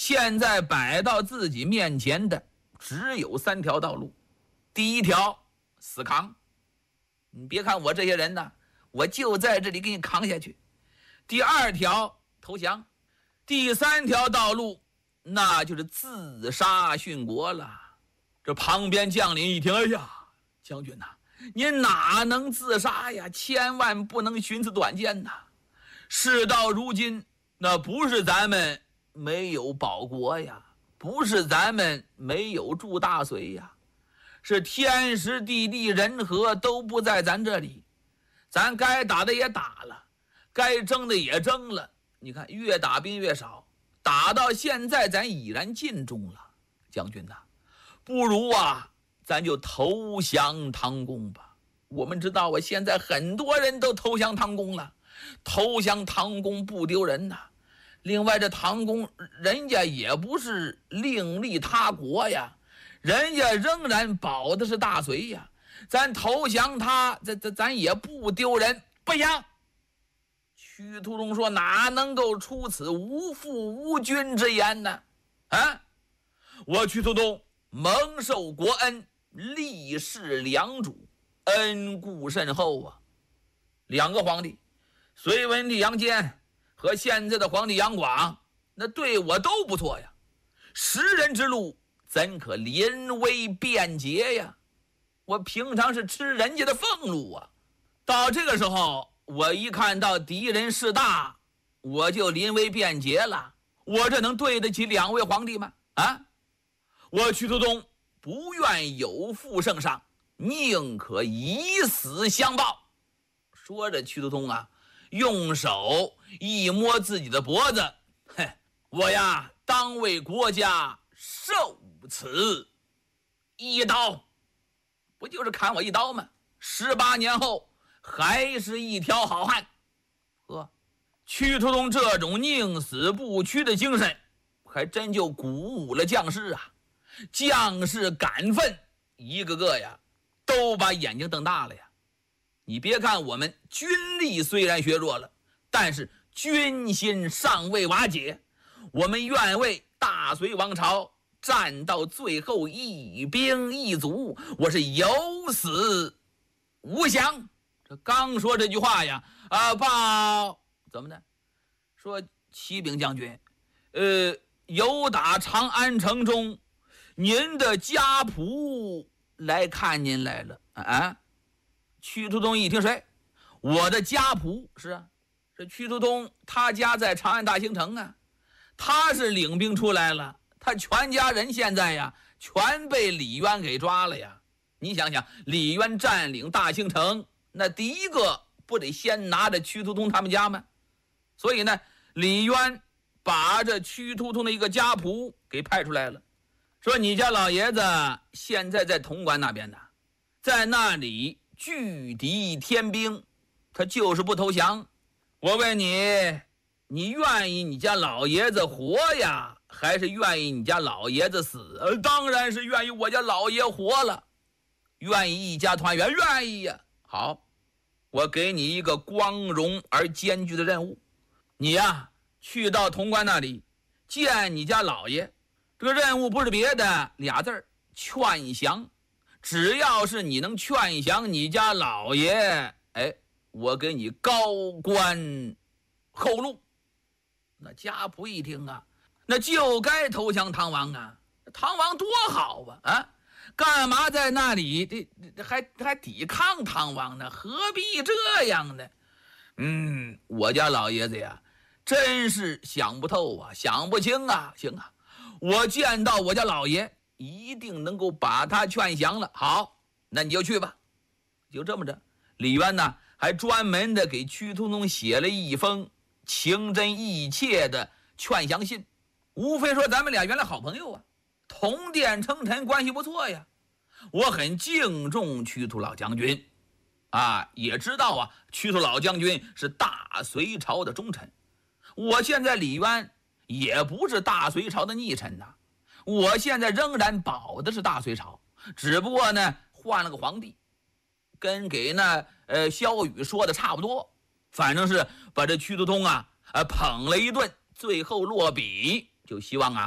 现在摆到自己面前的只有3条道路。第一条，死扛。你别看我这些人呢，我就在这里给你扛下去。第2条，投降。第3条道路，那就是自杀殉国了。这旁边将领一听，哎呀，将军呐，您哪能自杀呀？千万不能寻此短见呐！事到如今，那不是咱们没有保国呀，不是咱们没有助大隋呀，是天时地利人和都不在咱这里。咱该打的也打了，该征的也征了，你看越打兵越少，打到现在咱已然尽忠了。将军呐，不如啊咱就投降唐公吧。我们知道现在很多人都投降唐公了，投降唐公不丢人呐。另外这唐公人家也不是另立他国呀，人家仍然保的是大隋呀，咱投降他，咱也不丢人。不行！屈突通说，哪能够出此无父无君之言呢？啊，我屈突通蒙受国恩，历世良主，恩固甚厚啊。2个皇帝，隋文帝杨坚和现在的皇帝杨广，那对我都不错呀。识人之路，怎可临危便捷呀？我平常是吃人家的俸禄啊，到这个时候，我一看到敌人势大，我就临危便捷了。我这能对得起2位皇帝吗？啊，我屈突通不愿有负圣上，宁可以死相报。说着，屈突通啊，用手一摸自己的脖子，我呀，当为国家受此一刀。不就是砍我一刀吗？18年后还是一条好汉。屈突通这种宁死不屈的精神，还真就鼓舞了将士啊。将士敢奋，一个个呀都把眼睛瞪大了呀。你别看我们军力虽然削弱了，但是军心尚未瓦解，我们愿为大隋王朝战到最后一兵一卒，我是有死无降。这刚说这句话呀，报怎么的？说启禀将军，有打长安城中，您的家仆来看您来了啊！屈突通一听，谁？我的家仆？是啊，这屈突通他家在长安大兴城啊，他是领兵出来了，他全家人现在呀全被李渊给抓了呀。你想想，李渊占领大兴城，那第一个不得先拿着屈突通他们家吗？所以呢，李渊把这屈突通的一个家仆给派出来了，说你家老爷子现在在潼关那边呢，在那里拒敌天兵，他就是不投降。我问你，你愿意你家老爷子活呀，还是愿意你家老爷子死？当然是愿意我家老爷活了，愿意一家团圆，愿意呀。好，我给你一个光荣而艰巨的任务，你呀去到潼关那里见你家老爷。这个任务不是别的，2字，劝降。只要是你能劝降你家老爷，我给你高官厚禄。那家仆一听啊，那就该投降唐王啊，唐王多好啊，干嘛在那里还抵抗唐王呢？何必这样呢？我家老爷子呀，真是想不透啊，想不清啊。行啊，我见到我家老爷一定能够把他劝降了。好，那你就去吧。就这么着，李渊呢还专门的给屈突通写了一封情真意切的劝降信，无非说咱们俩原来好朋友啊，同殿称臣，关系不错呀。我很敬重屈突老将军啊，也知道啊，屈突老将军是大隋朝的忠臣。我现在李渊也不是大隋朝的逆臣呐，我现在仍然保的是大隋朝，只不过呢换了个皇帝，跟给那萧雨说的差不多，反正是把这屈突通啊捧了一顿，最后落笔就希望啊